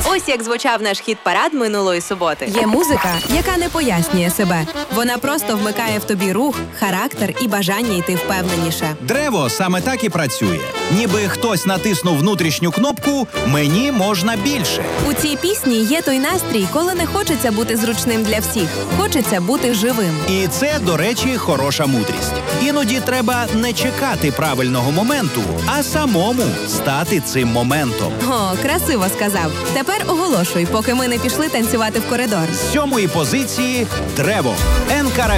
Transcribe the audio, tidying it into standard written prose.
Ось як звучав наш хіт-парад минулої суботи. Є музика, яка не пояснює себе. Вона просто вмикає в тобі рух, характер і бажання йти впевненіше. Древо саме так і працює. Ніби хтось натиснув внутрішню кнопку «Мені можна більше». У цій пісні є той настрій, коли не хочеться бути зручним для всіх. Хочеться бути живим. І це, до речі, хороша мудрість. Іноді треба не чекати правильного моменту, а самому стати цим моментом. О, красиво сказав. Тепер оголошуй, поки ми не пішли танцювати в коридор. З 7-ї позиції «Древо» НК